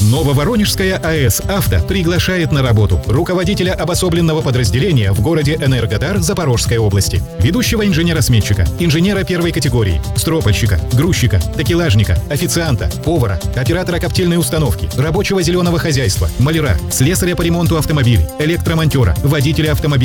Нововоронежская АЭС «Авто» приглашает на работу руководителя обособленного подразделения в городе Энергодар Запорожской области, ведущего инженера-сметчика, инженера первой категории, стропольщика, грузчика, такелажника, официанта, повара, оператора коптильной установки, рабочего зеленого хозяйства, маляра, слесаря по ремонту автомобилей, электромонтера, водителя автомобиля,